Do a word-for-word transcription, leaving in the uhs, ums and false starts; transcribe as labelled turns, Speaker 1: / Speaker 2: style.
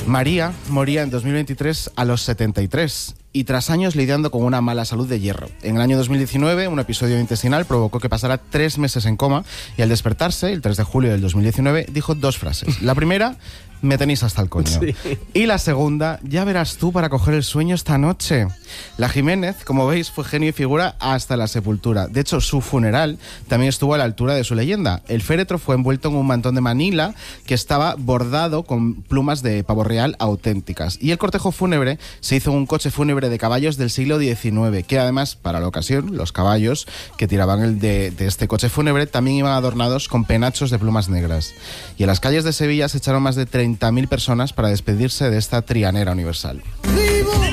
Speaker 1: María moría en dos mil veintitrés a los setenta y tres y tras años lidiando con una mala salud de hierro. En el año dos mil diecinueve, un episodio intestinal provocó que pasara tres meses en coma y al despertarse, el tres de julio del dos mil diecinueve, dijo dos frases. La primera: me tenéis hasta el coño. Sí. Y la segunda: ya verás tú para coger el sueño esta noche. La Jiménez, como veis, fue genio y figura hasta la sepultura. De hecho, su funeral también estuvo a la altura de su leyenda. El féretro fue envuelto en un mantón de Manila que estaba bordado con plumas de pavo real auténticas. Y el cortejo fúnebre se hizo en un coche fúnebre de caballos del siglo diecinueve, que además, para la ocasión, los caballos que tiraban el de, de este coche fúnebre también iban adornados con penachos de plumas negras. Y en las calles de Sevilla se echaron más de treinta mil personas para despedirse de esta trianera universal.